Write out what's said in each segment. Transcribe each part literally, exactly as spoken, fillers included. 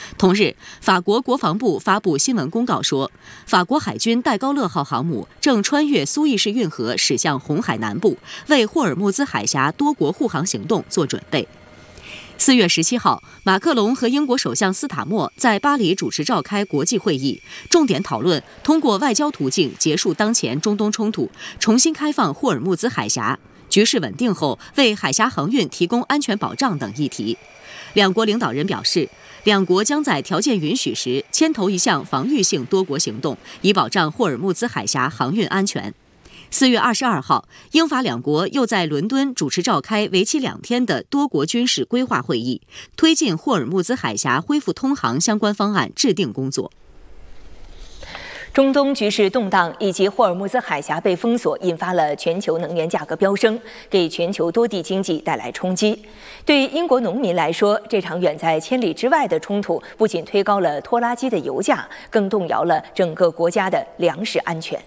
同日，法国国防部发布新闻公告说，法国海军戴高乐号航母正穿越苏伊士运河驶向红海南部，为霍尔木兹海峡多国护航行动做准备。四月十七号，马克龙和英国首相斯塔默在巴黎主持召开国际会议，重点讨论通过外交途径结束当前中东冲突，重新开放霍尔木兹海峡，局势稳定后为海峡航运提供安全保障等议题。两国领导人表示，两国将在条件允许时牵头一项防御性多国行动，以保障霍尔木兹海峡航运安全。四月二十二号，英法两国又在伦敦主持召开为期两天的多国军事规划会议，推进霍尔木兹海峡恢复通航相关方案制定工作。 中东局势动荡以及霍尔木兹海峡被封锁，引发了全球能源价格飙升，给全球多地经济带来冲击。对于英国农民来说，这场远在千里之外的冲突不仅推高了拖拉机的油价，更动摇了整个国家的粮食安全。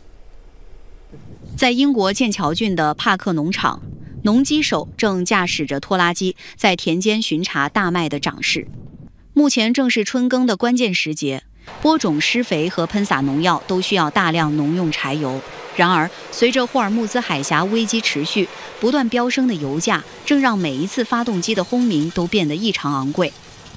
在英国剑桥郡的帕克农场，农机手正驾驶着拖拉机在田间巡查大麦的长势。目前正是春耕的关键时节，播种、施肥和喷洒农药都需要大量农用柴油。然而，随着霍尔木兹海峡危机持续，不断飙升的油价正让每一次发动机的轰鸣都变得异常昂贵。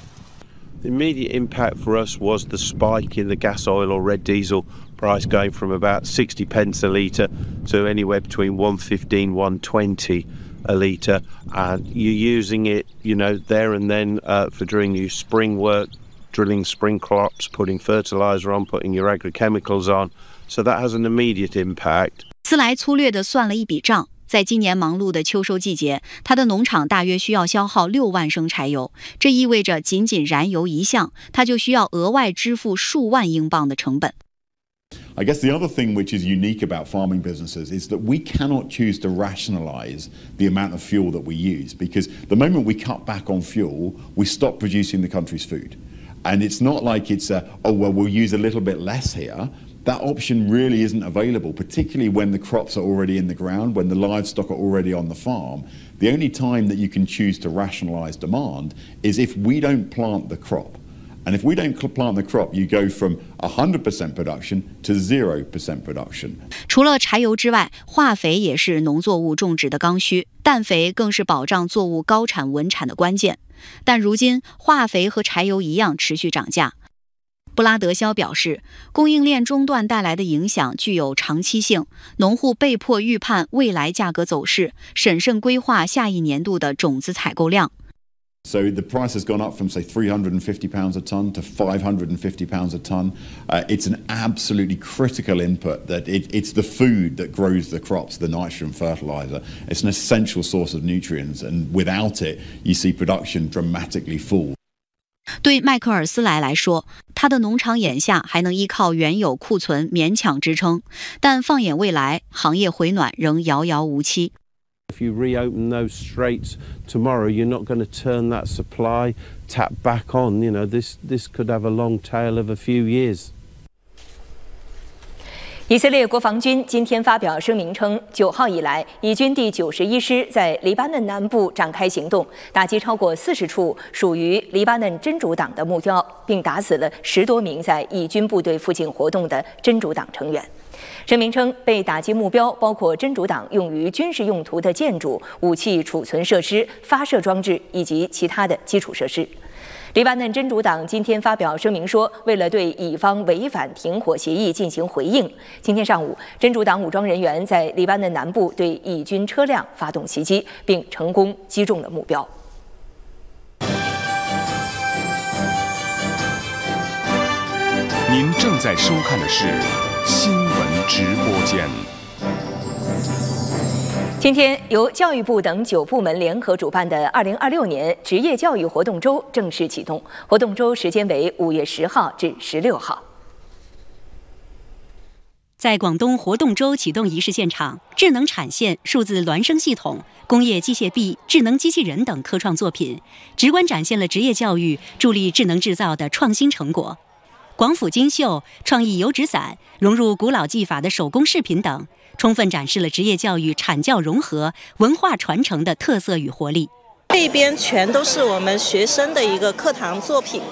The immediate impact for us was the spike in the gas oil or red diesel price going from about sixty pence a litre to anywhere between one fifteen, one twenty a litre. And you're using it, you know, there and then uh, for doing your spring work, drilling spring crops, putting fertiliser on, putting your agrochemicals on. So that has an immediate impact. 斯莱粗略地算了一笔账。在今年忙碌的秋收季节，他的农场大约需要消耗六万升柴油，这意味着仅仅燃油一项，他就需要额外支付数万英镑的成本。 I guess the other thing which is unique about farming businesses is that we cannot choose to rationalise the amount of fuel that we use, because the moment we cut back on fuel, we stop producing the country's food. And it's not like it's a, oh, well, we'll use a little bit less here. That option really isn't available, particularly when the crops are already in the ground, when the livestock are already on the farm. The only time that you can choose to rationalise demand is if we don't plant the crop. And if we don't plant the crop, you go from one hundred percent production to zero percent production. 除了柴油之外，化肥也是农作物种植的刚需，氮肥更是保障作物高产稳产的关键。但如今，化肥和柴油一样持续涨价。布拉德肖表示，供应链中断带来的影响具有长期性，农户被迫预判未来价格走势，审慎规划下一年度的种子采购量。 So the price has gone up from, say, three hundred fifty pounds a tonne to five hundred fifty pounds a tonne. Uh, it's an absolutely critical input. That it, it's the food that grows the crops, the nitrogen fertiliser. It's an essential source of nutrients, and without it, you see production dramatically fall. 对迈克尔斯莱来说，他的农场眼下还能依靠原有库存勉强支撑，但放眼未来，行业回暖仍遥遥无期。 If you reopen those straits tomorrow, you're not going to turn that supply tap back on. You know, this this could have a long tail of a few years. 以色列国防军今天发表声明称，九号以来，以军第九十一师在黎巴嫩南部展开行动，打击超过四十处属于黎巴嫩真主党的目标，并打死了十多名在以军部队附近活动的真主党成员。声明称，被打击目标包括真主党用于军事用途的建筑、武器储存设施、发射装置以及其他的基础设施。黎巴嫩真主党今天发表声明说，为了对以方违反停火协议进行回应，今天上午，真主党武装人员在黎巴嫩南部对以军车辆发动袭击，并成功击中了目标。 您正在收看的是新闻直播间。 今天，由教育部等九部门联合主办的二零二六年职业教育活动周正式启动，活动周时间为五月十号至十六号。 在广东活动周启动仪式现场，智能产线、数字孪生系统、工业机械臂、智能机器人等科创作品，直观展现了职业教育助力智能制造的创新成果。广府金绣、创意油纸伞、融入古老技法的手工饰品等，充分展示了职业教育产教融合、文化传承的特色与活力。 这边全都是我们学生的一个课堂作品，